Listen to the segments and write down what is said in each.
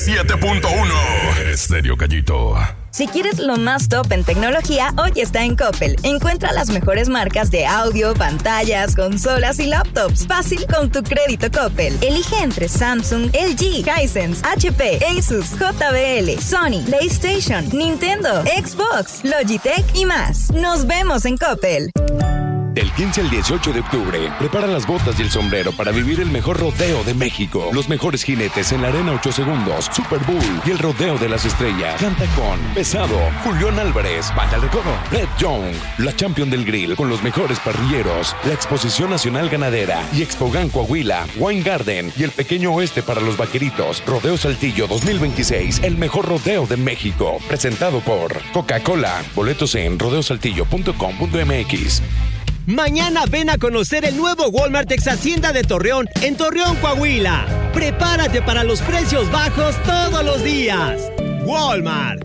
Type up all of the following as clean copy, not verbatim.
7.1 Estéreo Gallito. Si quieres lo más top en tecnología, hoy está en Coppel. Encuentra las mejores marcas de audio, pantallas, consolas y laptops. Fácil con tu crédito Coppel. Elige entre Samsung, LG, Hisense, HP, Asus, JBL, Sony, PlayStation, Nintendo, Xbox, Logitech y más. Nos vemos en Coppel. Del 15 al 18 de octubre, prepara las botas y el sombrero para vivir el mejor rodeo de México. Los mejores jinetes en la Arena 8 Segundos, Super Bowl y el Rodeo de las Estrellas. Canta con Pesado, Julián Álvarez, Banda de Recodo, Red Young, la Champion del Grill con los mejores parrilleros, la Exposición Nacional Ganadera y Expogan Coahuila, Wine Garden y el Pequeño Oeste para los Vaqueritos. Rodeo Saltillo 2026, el mejor rodeo de México. Presentado por Coca-Cola. Boletos en rodeosaltillo.com.mx. Mañana ven a conocer el nuevo Walmart Ex Hacienda de Torreón, en Torreón, Coahuila. Prepárate para los precios bajos todos los días. Walmart.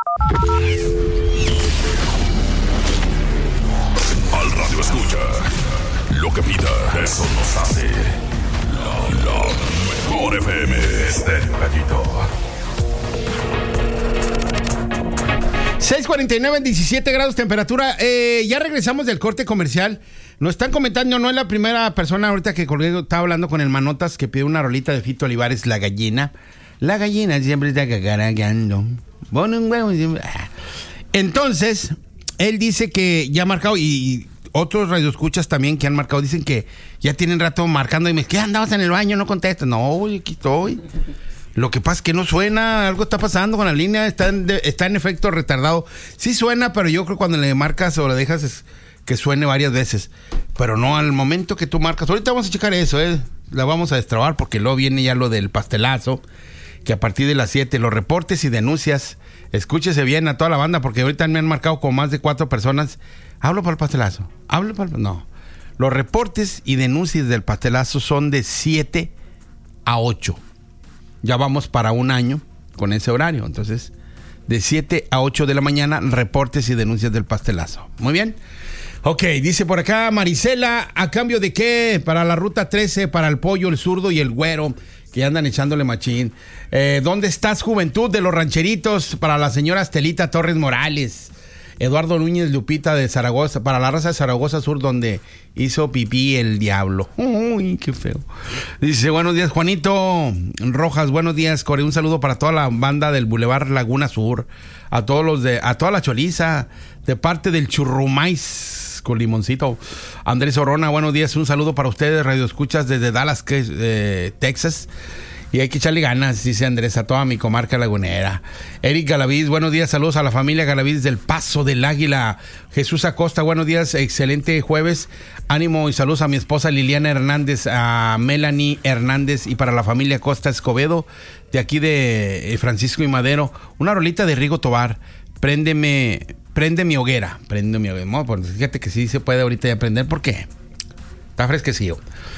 Al radio escucha. Lo que pida, eso nos hace. La mejor FM. Estéreo Gallito. 6:49, 17 grados temperatura. Ya regresamos del corte comercial. Nos están comentando, no es la primera persona ahorita que colgué, estaba hablando con el Manotas que pidió una rolita de Fito Olivares, La Gallina. La gallina siempre está cacaragando. Bueno, un huevo siempre. Entonces, él dice que ya ha marcado, y otros radioescuchas también que han marcado, dicen que ya tienen rato marcando y me dicen, ¿qué andabas en el baño? No contestas. No, aquí estoy. Lo que pasa es que no suena, algo está pasando con la línea, está en efecto retardado. Sí suena, pero yo creo que cuando le marcas o le dejas es que suene varias veces. Pero no al momento que tú marcas. Ahorita vamos a checar eso, la vamos a destrabar porque luego viene ya lo del pastelazo, que a partir de las 7, los reportes y denuncias, escúchese bien a toda la banda, porque ahorita me han marcado como más de 4 personas. Hablo para el pastelazo, no. Los reportes y denuncias del pastelazo son de 7 a 8. Ya vamos para un año con ese horario. Entonces, de 7 a 8 de la mañana, reportes y denuncias del pastelazo. Muy bien. Ok, dice por acá Marisela, ¿a cambio de qué? Para la ruta 13, para el pollo, el zurdo y el güero, que andan echándole machín. ¿Dónde estás, juventud de los rancheritos? Para la señora Estelita Torres Morales. Eduardo Núñez Lupita de Zaragoza, para la raza de Zaragoza Sur, donde hizo pipí el diablo. Uy, qué feo. Dice, buenos días, Juanito Rojas, buenos días, Core. Un saludo para toda la banda del Boulevard Laguna Sur, a toda la choriza, de parte del Churrumais con limoncito. Andrés Orona, buenos días, un saludo para ustedes, radioescuchas desde Dallas, Texas. Y hay que echarle ganas, dice Andrés, a toda mi comarca lagunera. Eric Galaviz, buenos días, saludos a la familia Galaviz del Paso del Águila. Jesús Acosta, buenos días, excelente jueves. Ánimo y saludos a mi esposa Liliana Hernández, a Melanie Hernández y para la familia Costa Escobedo, de aquí de Francisco y Madero. Una rolita de Rigo Tobar, prende mi hoguera. No, pues fíjate que sí se puede ahorita ya prender, ¿por qué? Está fresquecillo.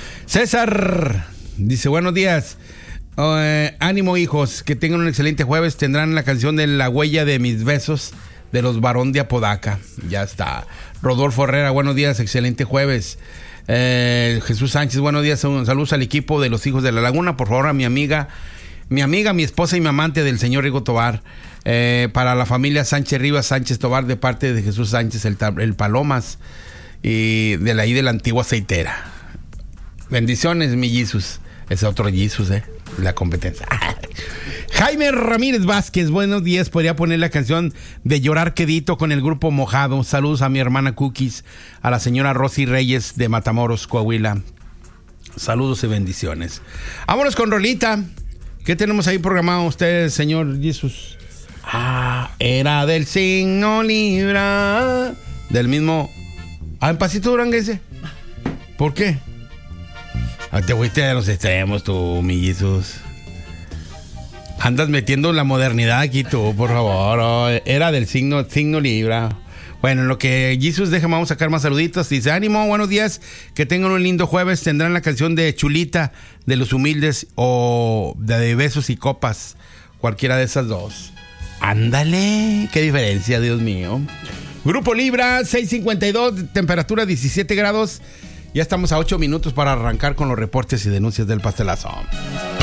César dice, buenos días. Ánimo, hijos, que tengan un excelente jueves. Tendrán la canción de La Huella de Mis Besos de los Barón de Apodaca. Ya está. Rodolfo Herrera, buenos días, excelente jueves. Jesús Sánchez, buenos días, saludos al equipo de los Hijos de la Laguna. Por favor, a mi amiga, mi esposa y mi amante del señor Rigo Tobar. Para la familia Sánchez Rivas Sánchez Tobar, de parte de Jesús Sánchez, el Palomas, y de la antigua aceitera. Bendiciones, mi Jesus. Es otro Jesus, la competencia. Jaime Ramírez Vázquez, buenos días. Podría poner la canción de Llorar Quedito con el grupo Mojado. Saludos a mi hermana Cookies, a la señora Rosy Reyes de Matamoros, Coahuila. Saludos y bendiciones. Vámonos con rolita. ¿Qué tenemos ahí programado ustedes, señor Jesus? Era del signo Libra. Del mismo. En Pasito Duranguense. ¿Por qué? Te fuiste a los extremos tú, mi Jesus. Andas metiendo la modernidad aquí tú, por favor. Era del signo Libra. Bueno, en lo que Jesus deja, vamos a sacar más saluditos. Dice, ánimo, buenos días, que tengan un lindo jueves. Tendrán la canción de Chulita, de Los Humildes, o de Besos y Copas. Cualquiera de esas dos. Ándale, qué diferencia, Dios mío. Grupo Libra, 6:52, temperatura 17 grados. Ya estamos a 8 minutos para arrancar con los reportes y denuncias del pastelazo.